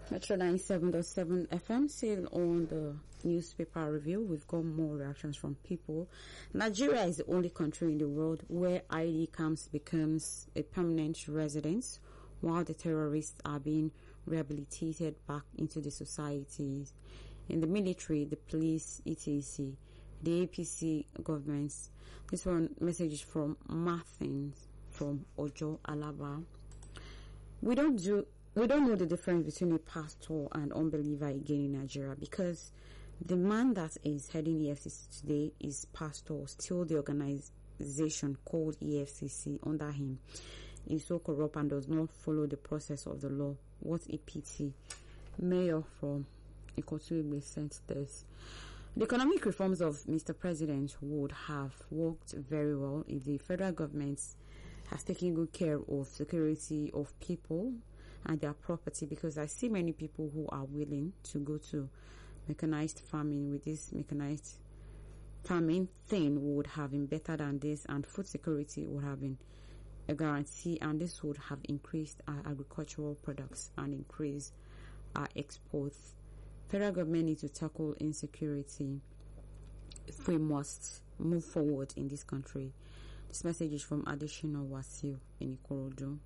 Metro 97.7 FM, still on the newspaper review. We've got more reactions from people. Nigeria is the only country in the world where ID camps becomes a permanent residence, while the terrorists are being rehabilitated back into the societies. In the military, the police, etc., the APC governments. This one message is from Martin from Ojo Alaba. We don't know the difference between a pastor and unbeliever again in Nigeria, because the man that is heading EFCC today is pastor. Still, the organization called EFCC under him is so corrupt and does not follow the process of the law. What a pity. Mayor from Ikotu sent this. The economic reforms of Mr. President would have worked very well if the federal government has taken good care of security of people and their property, because I see many people who are willing to go to mechanized farming. With this mechanized farming thing would have been better than this, and food security would have been a guarantee, and this would have increased our agricultural products and increased our exports. Federal government needs to tackle insecurity if we must move forward in this country. This message is from Additional Wasiu in Ikorodu.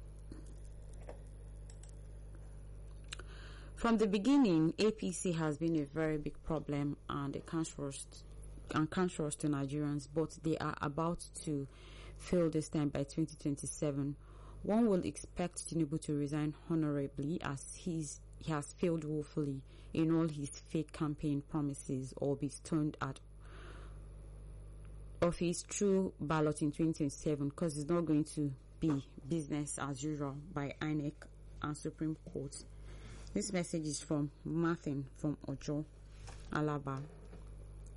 From the beginning, APC has been a very big problem and cancerous to Nigerians, but they are about to fail this time by 2027. One will expect Tinubu to resign honorably, as he has failed woefully in all his fake campaign promises, or be stoned at office through ballot in 2027, because it's not going to be business as usual by INEC and Supreme Court. This message is from Martin from Ojo Alaba.